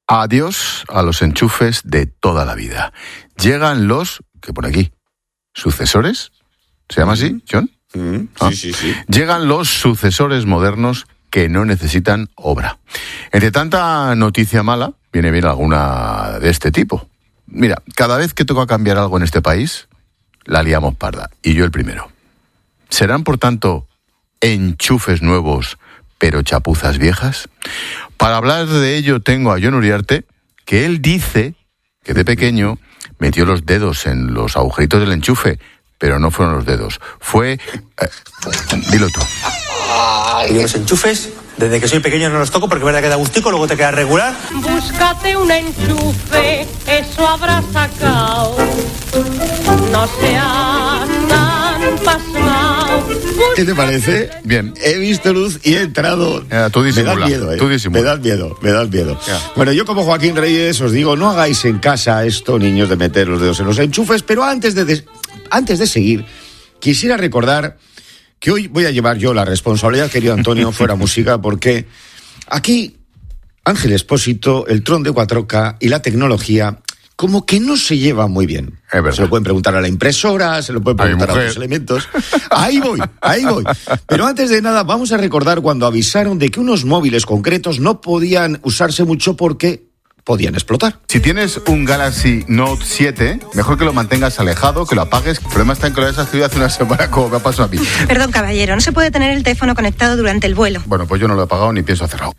Adiós a los enchufes de toda la vida. Llegan los, ¿qué pone aquí? ¿Sucesores? ¿Se llama así, John? Sí. Llegan los sucesores modernos que no necesitan obra. Entre tanta noticia mala, viene bien alguna de este tipo. Mira, cada vez que toca cambiar algo en este país, la liamos parda. Y yo el primero. ¿Serán, por tanto, enchufes nuevos, pero chapuzas viejas? Para hablar de ello tengo a Jon Uriarte, que él dice que de pequeño metió los dedos en los agujeritos del enchufe, pero no fueron los dedos. Fue... dilo tú. Y los enchufes, desde que soy pequeño no los toco porque es verdad que da gustico, luego te queda regular. Búscate un enchufe, eso habrás sacado. No seas tan pasmao. ¿Qué te parece? Bien. He visto luz y he entrado. Tú disimula. Me da miedo, Tú disimula. Me da miedo. Ya. Bueno, yo como Joaquín Reyes os digo, no hagáis en casa esto, niños, de meter los dedos en los enchufes, pero antes de seguir, quisiera recordar que hoy voy a llevar yo la responsabilidad, querido Antonio, fuera música, porque aquí Ángel Expósito, el Tron de 4K y la tecnología como que no se llevan muy bien. Es verdad. Se lo pueden preguntar a la impresora, se lo pueden preguntar a otros elementos. Ahí voy. Pero antes de nada, vamos a recordar cuando avisaron de que unos móviles concretos no podían usarse mucho porque podían explotar. Si tienes un Galaxy Note 7, mejor que lo mantengas alejado, que lo apagues. El problema está en que lo hayas activado hace una semana, como me ha pasado a mí. Perdón, caballero, no se puede tener el teléfono conectado durante el vuelo. Bueno, pues yo no lo he apagado ni pienso hacerlo.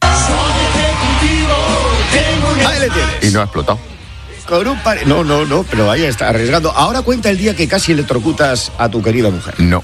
Ahí le tienes. Y no ha explotado. Con un No, pero ahí está, arriesgando. Ahora cuenta el día que casi electrocutas a tu querida mujer. No.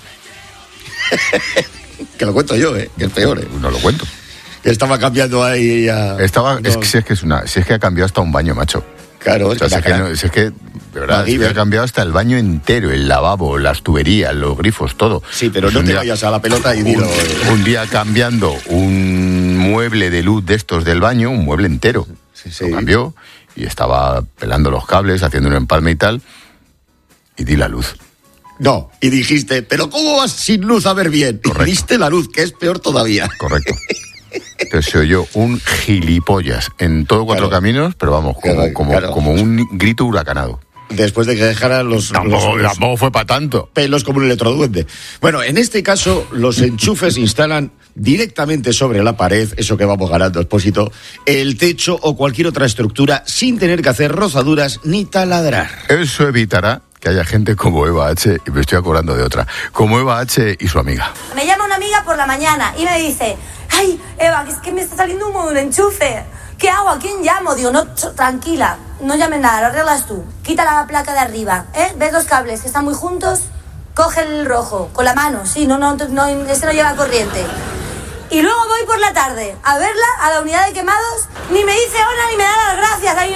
Que lo cuento yo, que es peor, No lo cuento. Que estaba cambiando ahí ya... Si es que ha cambiado hasta un baño, macho. Claro, O sea, si es que, de verdad, es que ha cambiado hasta el baño entero, el lavabo, las tuberías, los grifos, todo. Sí, pero no te vayas a la pelota y dilo. Un día cambiando un mueble de luz de estos del baño, un mueble entero. Sí. Lo cambió y estaba pelando los cables, haciendo un empalme y tal, y di la luz. No, y dijiste, pero ¿cómo vas sin luz a ver bien? Correcto. Y diste la luz, que es peor todavía. Correcto. Entonces se oyó un gilipollas en todo Cuatro Caminos, pero vamos, como un grito huracanado. Después de que dejaran los Tampoco fue para tanto. pelos como un electroduende. Bueno, en este caso, los enchufes se instalan directamente sobre la pared, eso que vamos ganando, Expósito, el techo o cualquier otra estructura, sin tener que hacer rozaduras ni taladrar. Eso evitará que haya gente como Eva H., y me estoy acordando de otra, como Eva H. y su amiga. Me llama una amiga por la mañana y me dice: ay, Eva, que es que me está saliendo humo de un enchufe. ¿Qué hago? ¿A quién llamo? Digo, no, tranquila, no llames nada, lo arreglas tú. Quita la placa de arriba, ¿ves los cables que están muy juntos? Coge el rojo, con la mano, sí, no, este no lleva corriente. Y luego voy por la tarde a verla, a la unidad de quemados, ni me dice hola, ni me da las gracias. Ahí,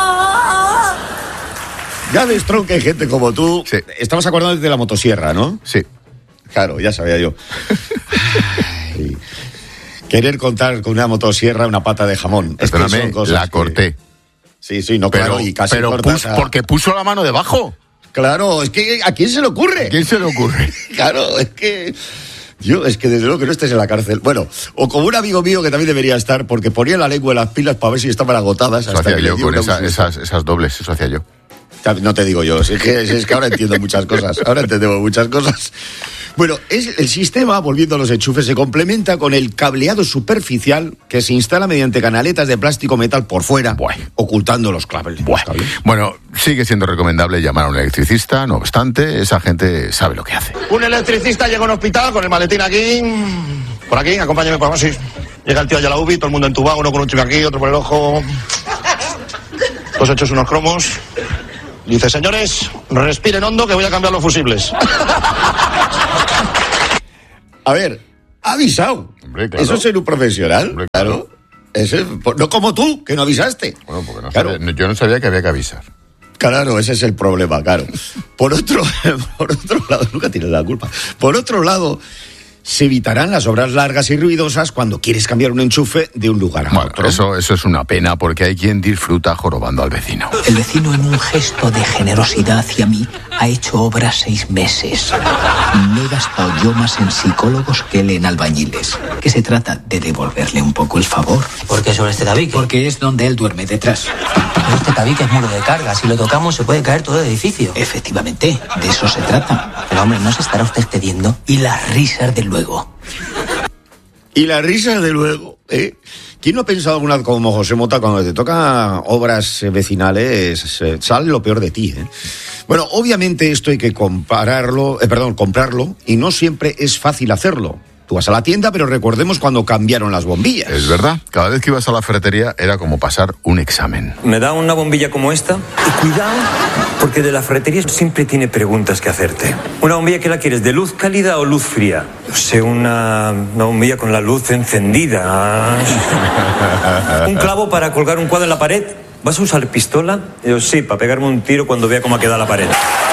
Ya ves, Tron, que hay gente como tú. Sí. Estamos acordando de la motosierra, ¿no? Sí. Claro, ya sabía yo. Ay, querer contar con una motosierra una pata de jamón. Es que Perdóname, son cosas la corté. Sí, no, claro, y casi pero cortas porque puso la mano debajo. Claro, es que ¿a quién se le ocurre? ¿A quién se le ocurre? Claro, es que desde luego que no estés en la cárcel. Bueno, o como un amigo mío que también debería estar, porque ponía la lengua en las pilas para ver si estaban agotadas. Eso hasta hacía que yo le dio con una esas dobles, eso hacía yo. No te digo yo, es que ahora entiendo muchas cosas. Ahora entendemos muchas cosas. Bueno, el sistema, volviendo a los enchufes, se complementa con el cableado superficial que se instala mediante canaletas de plástico metal por fuera, ocultando los cables. Bueno, sigue siendo recomendable llamar a un electricista, no obstante, esa gente sabe lo que hace. Un electricista llega a un hospital con el maletín aquí, por aquí, acompáñame por así. Llega el tío allá a la UBI, todo el mundo entubado, uno con un chip aquí, otro por el ojo. Todos hechos unos cromos. Dice, señores, respiren hondo que voy a cambiar los fusibles. A ver, ha avisado. Hombre, claro. Eso es ser un profesional. Hombre, claro. No como tú, que no avisaste. Bueno, porque Claro. yo no sabía que había que avisar. Claro, ese es el problema, claro. Por otro lado, nunca tienes la culpa. Por otro lado, se evitarán las obras largas y ruidosas cuando quieres cambiar un enchufe de un lugar a Bueno, otro. eso es una pena porque hay quien disfruta jorobando al vecino. El vecino, en un gesto de generosidad hacia mí, ha hecho obras 6 meses. Me he gastado yo más en psicólogos que él en albañiles. Que se trata de devolverle un poco el favor. ¿Por qué sobre este tabique? Porque es donde él duerme, detrás. Pero este tabique es muro de carga. Si lo tocamos se puede caer todo el edificio. Efectivamente, de eso se trata. Pero hombre, ¿no se estará usted excediendo? Y las risas de luego. Y la risa, de luego, ¿eh? ¿Quién no ha pensado alguna vez como José Mota cuando te toca obras vecinales, sale lo peor de ti, ¿eh? Bueno, obviamente esto hay que comprarlo, y no siempre es fácil hacerlo. Tú vas a la tienda, pero recordemos cuando cambiaron las bombillas. Es verdad, cada vez que ibas a la ferretería era como pasar un examen. Me da una bombilla como esta y cuidado, porque de la ferretería siempre tiene preguntas que hacerte. ¿Una bombilla que la quieres, de luz cálida o luz fría? No sé, una bombilla con la luz encendida. ¿Un clavo para colgar un cuadro en la pared? ¿Vas a usar pistola? Yo sí, para pegarme un tiro cuando vea cómo ha quedado la pared.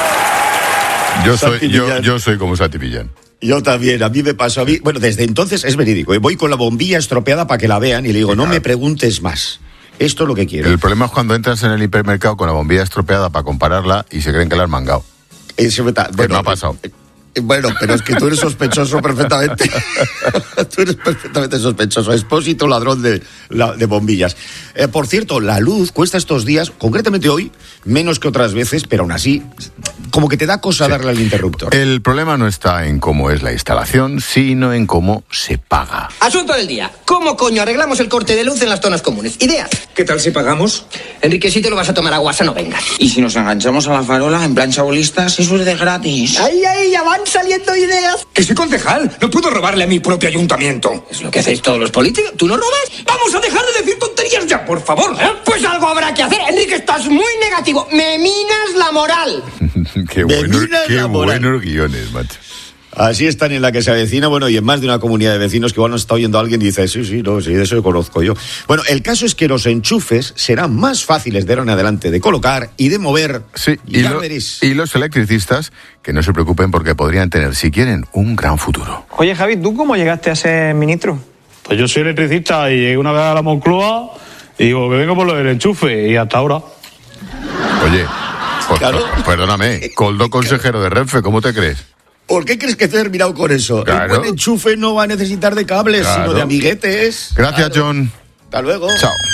Yo soy como Santi Millán. Yo también, a mí me pasó bueno, desde entonces es verídico, voy con la bombilla estropeada para que la vean y le digo, no me preguntes más, esto es lo que quiero. El problema es cuando entras en el hipermercado con la bombilla estropeada para compararla y se creen que la has mangado. Bueno, no ha pasado. Bueno, pero es que tú eres sospechoso perfectamente. Tú eres perfectamente sospechoso. Expósito, ladrón de bombillas. Por cierto, la luz cuesta estos días, concretamente hoy, menos que otras veces, pero aún así, como que te da cosa darle al interruptor. El problema no está en cómo es la instalación, sino en cómo se paga. Asunto del día. ¿Cómo coño arreglamos el corte de luz en las zonas comunes? Ideas. ¿Qué tal si pagamos? Enrique, si te lo vas a tomar a guasa, no vengas. Y si nos enganchamos a la farola en plan chabolistas, eso es de gratis. ¡Ay, ya van saliendo ideas! Que soy concejal, no puedo robarle a mi propio ayuntamiento. Es lo que hacéis todos los políticos. ¿Tú no robas? ¡Vamos a dejar de decir tonterías ya, por favor! Pues algo habrá que hacer. Enrique, estás muy negativo. Me minas la moral. Qué buenos guiones, macho. Así están en la que se avecina, bueno, y en más de una comunidad de vecinos que igual nos está oyendo alguien y dice, sí, de eso conozco yo. Bueno, el caso es que los enchufes serán más fáciles de ahora en adelante de colocar y de mover. Sí, y los electricistas, que no se preocupen porque podrían tener, si quieren, un gran futuro. Oye, Javi, ¿tú cómo llegaste a ser ministro? Pues yo soy electricista y llegué una vez a la Moncloa y digo que vengo por lo del enchufe y hasta ahora. Oye, perdóname, Coldo, consejero de Renfe, ¿cómo te crees? ¿Por qué crees que he terminado con eso? Claro. El buen enchufe no va a necesitar de cables, sino de amiguetes. Gracias, John. Hasta luego. Chao.